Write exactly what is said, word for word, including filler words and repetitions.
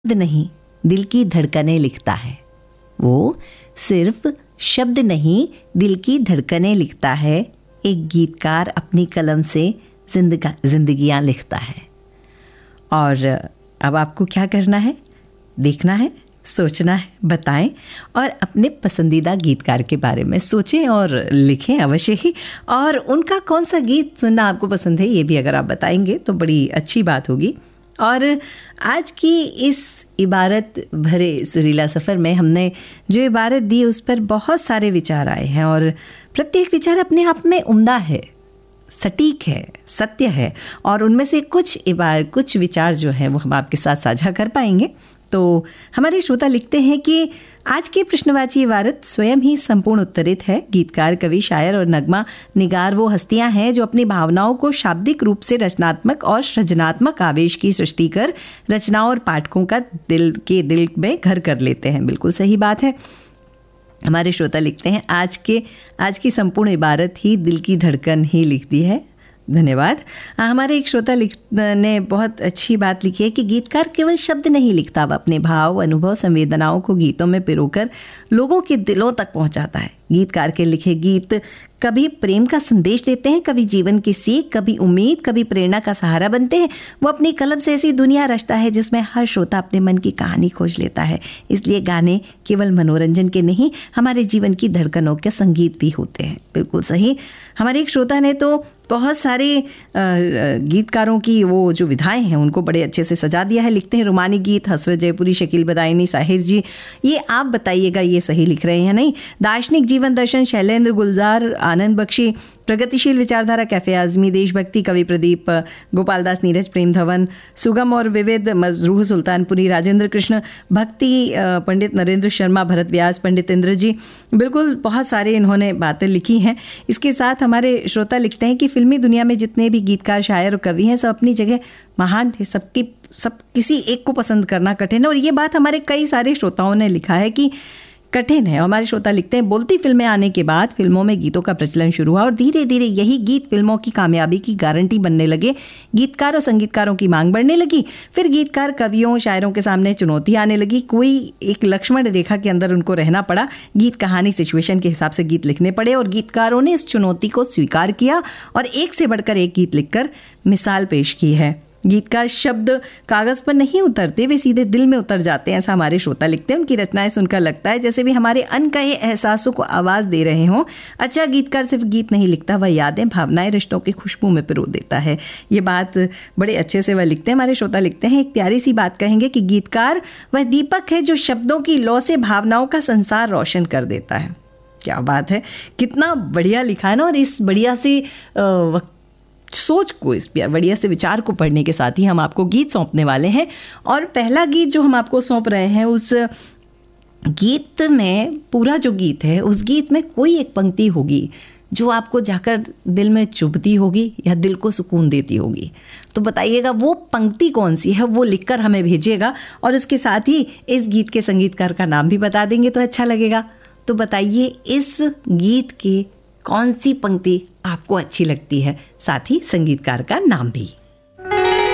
शब्द नहीं दिल की धड़कनें लिखता है। वो सिर्फ शब्द नहीं दिल की धड़कनें लिखता है। एक गीतकार अपनी कलम से जिंदगा जिंदगियाँ लिखता है। और अब आपको क्या करना है, देखना है, सोचना है, बताएं और अपने पसंदीदा गीतकार के बारे में सोचें और लिखें अवश्य ही। और उनका कौन सा गीत सुनना आपको पसंद है ये भी अगर आप बताएंगे तो बड़ी अच्छी बात होगी। और आज की इस इबारत भरे सुरीला सफ़र में हमने जो इबारत दी उस पर बहुत सारे विचार आए हैं और प्रत्येक विचार अपने आप में उम्दा है, सटीक है, सत्य है। और उनमें से कुछ इबार कुछ विचार जो हैं वो हम आपके साथ साझा कर पाएंगे। तो हमारे श्रोता लिखते हैं कि आज की प्रश्नवाची इबारत स्वयं ही संपूर्ण उत्तरित है। गीतकार, कवि, शायर और नगमा निगार वो हस्तियां हैं जो अपनी भावनाओं को शाब्दिक रूप से रचनात्मक और सृजनात्मक आवेश की सृष्टि कर रचनाओं और पाठकों का दिल के दिल में घर कर लेते हैं। बिल्कुल सही बात है। हमारे श्रोता लिखते हैं आज के आज की संपूर्ण इबारत ही दिल की धड़कन ही लिखती है। धन्यवाद। हमारे एक श्रोता लिख ने बहुत अच्छी बात लिखी है कि गीतकार केवल शब्द नहीं लिखता, वह अपने भाव, अनुभव, संवेदनाओं को गीतों में पिरोकर लोगों के दिलों तक पहुंचाता है। गीतकार के लिखे गीत कभी प्रेम का संदेश देते हैं, कभी जीवन की सीख, कभी उम्मीद, कभी प्रेरणा का सहारा बनते हैं। वो अपनी कलम से ऐसी दुनिया रचता है जिसमें हर श्रोता अपने मन की कहानी खोज लेता है। इसलिए गाने केवल मनोरंजन के नहीं, हमारे जीवन की धड़कनों के संगीत भी होते हैं। बिल्कुल सही। हमारे एक श्रोता ने तो बहुत सारे गीतकारों की वो जो विधाएं हैं उनको बड़े अच्छे से सजा दिया है। लिखते हैं रुमानी गीत हसरत जयपुरी, शकील बदायूनी, साहिर जी, ये आप बताइएगा ये सही लिख रहे हैं नहीं। दार्शनिक जीवन दर्शन, शैलेंद्र गुलजार, आनंद बख्शी, प्रगतिशील विचारधारा, कैफे आजमी, देशभक्ति, कवि प्रदीप, गोपाल दास, नीरज, प्रेम धवन, सुगम और विविध, मजरूह सुल्तानपुरी, राजेंद्र कृष्ण, भक्ति, पंडित नरेंद्र शर्मा, भरत व्यास, पंडित इंद्र जी। बिल्कुल बहुत सारे इन्होंने बातें लिखी हैं। इसके साथ हमारे श्रोता लिखते हैं कि फिल्मी दुनिया में जितने भी गीतकार, शायर और कवि हैं सब अपनी जगह महान थे। सबकी सब किसी एक को पसंद करना कठिन है। और ये बात हमारे कई सारे श्रोताओं ने लिखा है कि कठिन है। हमारे श्रोता लिखते हैं बोलती फिल्में आने के बाद फिल्मों में गीतों का प्रचलन शुरू हुआ और धीरे धीरे यही गीत फिल्मों की कामयाबी की गारंटी बनने लगे। गीतकार और संगीतकारों की मांग बढ़ने लगी। फिर गीतकार, कवियों, शायरों के सामने चुनौती आने लगी। कोई एक लक्ष्मण रेखा के अंदर उनको रहना पड़ा। गीत कहानी सिचुएशन के हिसाब से गीत लिखने पड़े और गीतकारों ने इस चुनौती को स्वीकार किया और एक से बढ़कर एक गीत लिखकर मिसाल पेश की है। गीतकार शब्द कागज पर नहीं उतरते, वे सीधे दिल में उतर जाते हैं, ऐसा हमारे श्रोता लिखते हैं। उनकी रचनाएं सुनकर लगता है जैसे भी हमारे अनकहे एहसासों को आवाज़ दे रहे हों। अच्छा गीतकार सिर्फ गीत नहीं लिखता, वह यादें, भावनाएं, रिश्तों की खुशबू में पिरो देता है। ये बात बड़े अच्छे से वह लिखते हैं। हमारे श्रोता लिखते हैं एक प्यारी सी बात कहेंगे कि गीतकार वह दीपक है जो शब्दों की लौ से भावनाओं का संसार रोशन कर देता है। क्या बात है, कितना बढ़िया लिखा है ना। और इस बढ़िया सी वक्त सोच को, इस बढ़िया से विचार को पढ़ने के साथ ही हम आपको गीत सौंपने वाले हैं। और पहला गीत जो हम आपको सौंप रहे हैं, उस गीत में पूरा जो गीत है उस गीत में कोई एक पंक्ति होगी जो आपको जाकर दिल में चुभती होगी या दिल को सुकून देती होगी। तो बताइएगा वो पंक्ति कौन सी है, वो लिखकर हमें भेजिएगा और उसके साथ ही इस गीत के संगीतकार का नाम भी बता देंगे तो अच्छा लगेगा। तो बताइए इस गीत के कौन सी पंक्ति आपको अच्छी लगती है, साथ ही संगीतकार का नाम भी।